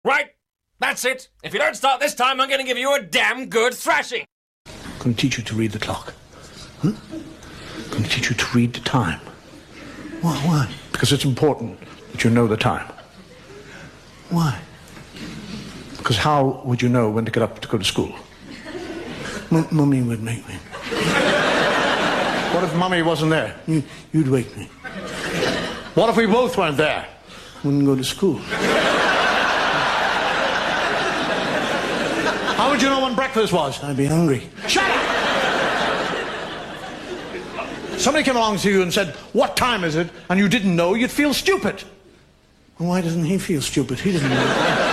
Right, that's it. If you don't start this time, I'm going to give you a damn good thrashing. I'm going to teach you to read the clock. I'm going to teach you to read the time. Why? Because it's important that you know the time. Why? Because how would you know when to get up to go to school? Mummy would make me. What if Mummy wasn't there? You'd wake me. What if we both weren't there? Wouldn't go to school. How would you know when breakfast was? I'd be hungry. Shut up! Somebody came along to you and said, what time is it? And you didn't know, you'd feel stupid. Well, why doesn't he feel stupid? He doesn't know.